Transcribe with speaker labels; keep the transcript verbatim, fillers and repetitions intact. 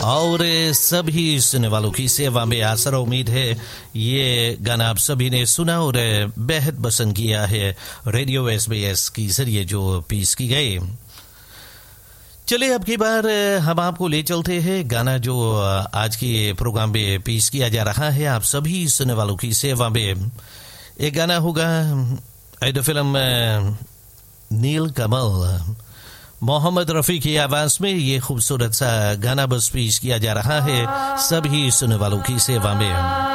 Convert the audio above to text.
Speaker 1: और सभी सुनने वालों की सेवा में आसर उम्मीद है ये गाना आप सभी ने सुना और बेहद पसंद किया है रेडियो एसबीएस के जरिए जो पेश की गई। चलिए अब की बार हम आपको ले चलते हैं गाना जो आज के प्रोग्राम में पेश किया जा रहा है आप सभी सुनने वालों की सेवा में। एक गाना होगा ऐड फिल्म नील कमल, मोहम्मद रफ़ी की आवाज में ये खूबसूरत सा गाना बस पेश किया जा रहा है सभी सुनने वालों की सेवा में।